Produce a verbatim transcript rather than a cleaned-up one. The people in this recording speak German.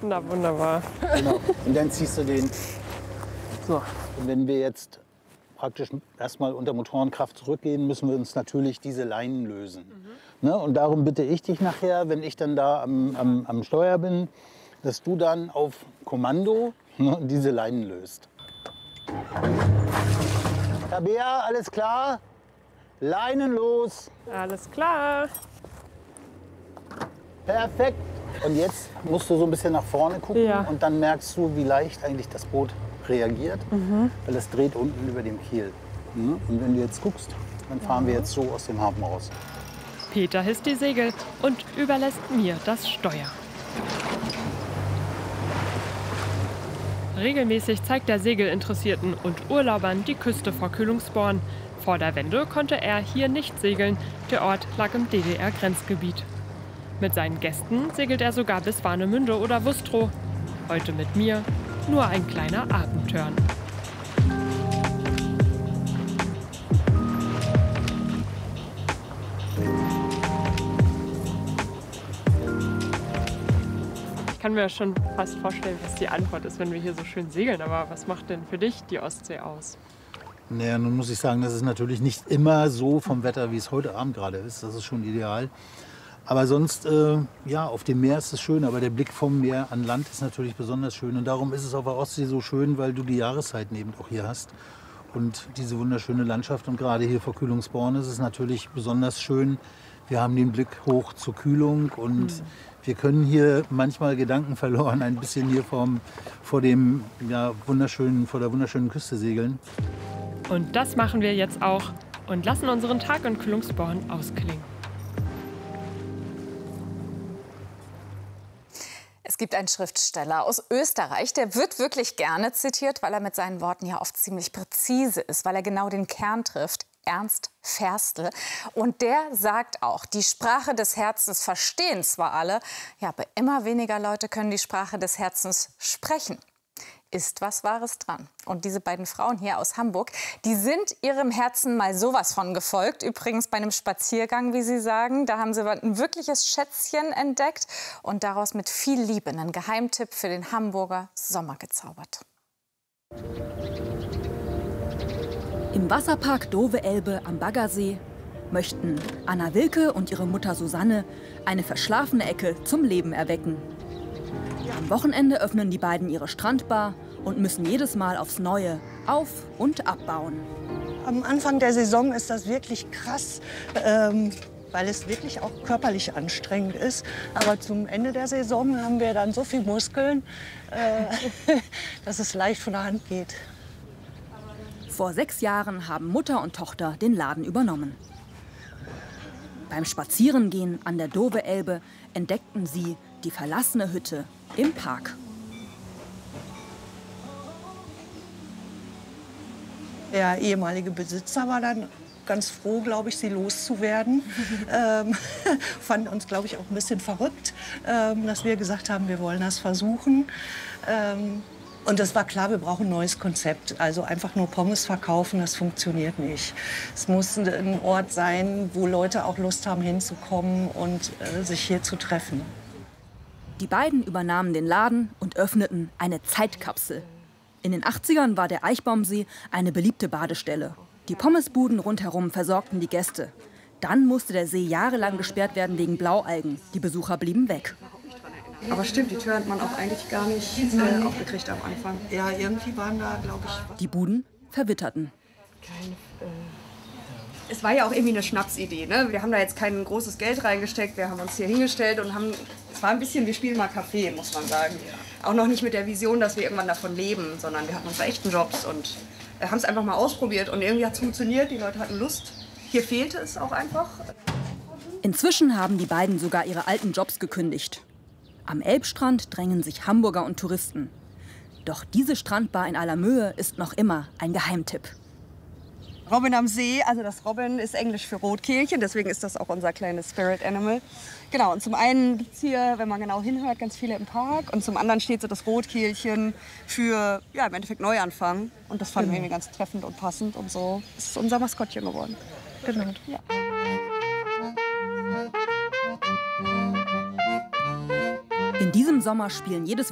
Na wunderbar. Genau. Und dann ziehst du den. So. Und wenn wir jetzt praktisch erstmal unter Motorenkraft zurückgehen, müssen wir uns natürlich diese Leinen lösen. Mhm. Ne? Und darum bitte ich dich nachher, wenn ich dann da am, am, am Steuer bin, dass du dann auf Kommando, ne, diese Leinen löst. Tabea, alles klar? Leinen los. Alles klar. Perfekt. Und jetzt musst du so ein bisschen nach vorne gucken, ja. und dann merkst du, wie leicht eigentlich das Boot reagiert, mhm. weil es dreht unten über dem Kiel. Und wenn du jetzt guckst, dann fahren wir jetzt so aus dem Hafen raus. Peter hisst die Segel und überlässt mir das Steuer. Regelmäßig zeigt der Segelinteressierten und Urlaubern die Küste vor Kühlungsborn. Vor der Wende konnte er hier nicht segeln. Der Ort lag im D D R-Grenzgebiet. Mit seinen Gästen segelt er sogar bis Warnemünde oder Wustrow. Heute mit mir nur ein kleiner Abendtörn. Ich kann mir schon fast vorstellen, was die Antwort ist, wenn wir hier so schön segeln. Aber was macht denn für dich die Ostsee aus? Naja, nun muss ich sagen, das ist natürlich nicht immer so vom Wetter, wie es heute Abend gerade ist. Das ist schon ideal. Aber sonst, äh, ja, auf dem Meer ist es schön, aber der Blick vom Meer an Land ist natürlich besonders schön. Und darum ist es auf der Ostsee so schön, weil du die Jahreszeiten eben auch hier hast. Und diese wunderschöne Landschaft. Und gerade hier vor Kühlungsborn ist es natürlich besonders schön. Wir haben den Blick hoch zur Kühlung und mhm. wir können hier manchmal Gedanken verloren ein bisschen hier vom, vor, dem, ja, wunderschönen, vor der wunderschönen Küste segeln. Und das machen wir jetzt auch und lassen unseren Tag in Kühlungsborn ausklingen. Es gibt einen Schriftsteller aus Österreich, der wird wirklich gerne zitiert, weil er mit seinen Worten ja oft ziemlich präzise ist, weil er genau den Kern trifft. Ernst Ferstel. Und der sagt auch, die Sprache des Herzens verstehen zwar alle, ja, aber immer weniger Leute können die Sprache des Herzens sprechen. Ist was Wahres dran. Und diese beiden Frauen hier aus Hamburg, die sind ihrem Herzen mal sowas von gefolgt. Übrigens bei einem Spaziergang, wie sie sagen. Da haben sie ein wirkliches Schätzchen entdeckt und daraus mit viel Liebe einen Geheimtipp für den Hamburger Sommer gezaubert. Im Wasserpark Dove-Elbe am Baggersee möchten Anna Wilke und ihre Mutter Susanne eine verschlafene Ecke zum Leben erwecken. Am Wochenende öffnen die beiden ihre Strandbar und müssen jedes Mal aufs Neue auf- und abbauen. Am Anfang der Saison ist das wirklich krass, ähm, weil es wirklich auch körperlich anstrengend ist. Aber zum Ende der Saison haben wir dann so viel Muskeln, äh, dass es leicht von der Hand geht. Vor sechs Jahren haben Mutter und Tochter den Laden übernommen. Beim Spazierengehen an der Dove-Elbe entdeckten sie die verlassene Hütte im Park. Der ehemalige Besitzer war dann ganz froh, glaube ich, sie loszuwerden. ähm, fand uns, glaube ich, auch ein bisschen verrückt, ähm, dass wir gesagt haben, wir wollen das versuchen. Ähm, und es war klar, wir brauchen ein neues Konzept. Also einfach nur Pommes verkaufen, das funktioniert nicht. Es muss ein Ort sein, wo Leute auch Lust haben, hinzukommen und äh, sich hier zu treffen. Die beiden übernahmen den Laden und öffneten eine Zeitkapsel. In den achtzigern war der Eichbaumsee eine beliebte Badestelle. Die Pommesbuden rundherum versorgten die Gäste. Dann musste der See jahrelang gesperrt werden wegen Blaualgen. Die Besucher blieben weg. Aber stimmt, die Tür hat man auch eigentlich gar nicht äh, aufgekriegt am Anfang. Ja, irgendwie waren da, glaube ich... Die Buden verwitterten. Kein, äh es war ja auch irgendwie eine Schnapsidee, ne? Wir haben da jetzt kein großes Geld reingesteckt. Wir haben uns hier hingestellt und haben... Es war ein bisschen, wir spielen mal Kaffee, muss man sagen. Auch noch nicht mit der Vision, dass wir irgendwann davon leben, sondern wir hatten unsere echten Jobs und äh, haben es einfach mal ausprobiert. Und irgendwie hat es funktioniert, die Leute hatten Lust. Hier fehlte es auch einfach. Inzwischen haben die beiden sogar ihre alten Jobs gekündigt. Am Elbstrand drängen sich Hamburger und Touristen. Doch diese Strandbar in aller Mühe ist noch immer ein Geheimtipp. Robin am See, also das Robin ist Englisch für Rotkehlchen, deswegen ist das auch unser kleines Spirit Animal. Genau, und zum einen gibt es hier, wenn man genau hinhört, ganz viele im Park. Und zum anderen steht so das Rotkehlchen für, ja, im Endeffekt Neuanfang. Und das fanden wir irgendwie ganz treffend und passend und so ist es unser Maskottchen geworden. Genau. Ja. In diesem Sommer spielen jedes